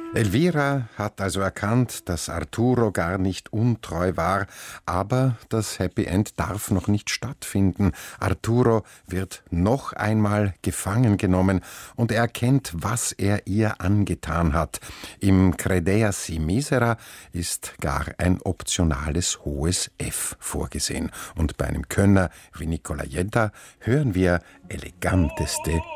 Elvira hat also erkannt, dass Arturo gar nicht untreu war, aber das Happy End darf noch nicht stattfinden. Arturo wird noch einmal gefangen genommen und er erkennt, was er ihr angetan hat. Im Credea si misera ist gar ein optionales hohes F vorgesehen. Und bei einem Könner wie Nicola Jenta hören wir eleganteste